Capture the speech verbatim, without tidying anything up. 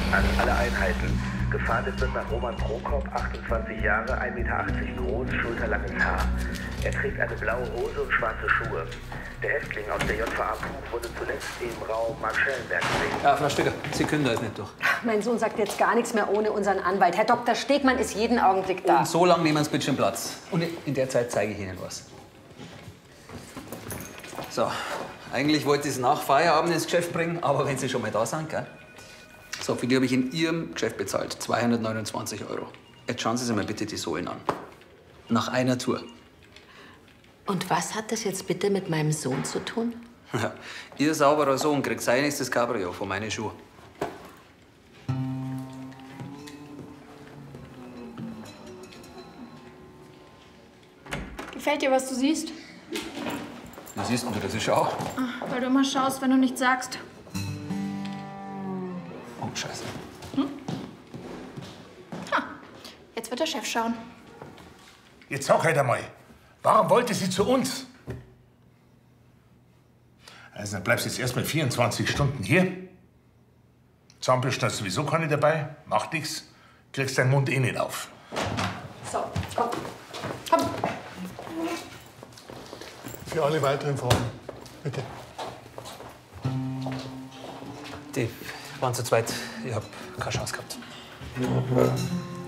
An alle Einheiten. Gefahndet wird nach Roman Prokop, achtundzwanzig Jahre, ein Meter achtzig groß, schulterlanges Haar. Er trägt eine blaue Hose und schwarze Schuhe. Der Häftling aus der J V A Puch wurde zuletzt im Raum Marschellenberg gesehen. Ja, Frau Stöcker, Sie können da jetzt nicht durch. Mein Sohn sagt jetzt gar nichts mehr ohne unseren Anwalt. Herr Doktor Stegmann ist jeden Augenblick da. Und so lange nehmen Sie bitte schon Platz. Und in der Zeit zeige ich Ihnen was. So, eigentlich wollte ich es nach Feierabend ins Geschäft bringen, aber wenn Sie schon mal da sind, gell? So, für die habe ich in Ihrem Geschäft bezahlt. zweihundertneunundzwanzig Euro. Jetzt schauen Sie sich mal bitte die Sohlen an. Nach einer Tour. Und was hat das jetzt bitte mit meinem Sohn zu tun? Ja, Ihr sauberer Sohn kriegt sein nächstes Cabrio von meinen Schuhen. Gefällt dir, was du siehst? Wie siehst du das? Ich auch. Ach, weil du immer schaust, wenn du nichts sagst. Oh, Scheiße. Hm? Ha, jetzt wird der Chef schauen. Jetzt sag halt einmal, warum wollte sie zu uns? Also dann bleibst du jetzt erst mal vierundzwanzig Stunden hier. Zahnbürste ist sowieso keine dabei, macht nichts. Kriegst deinen Mund eh nicht auf. So, komm. Komm. Für alle weiteren Fragen, bitte. Die waren zu zweit. Ich hab keine Chance gehabt.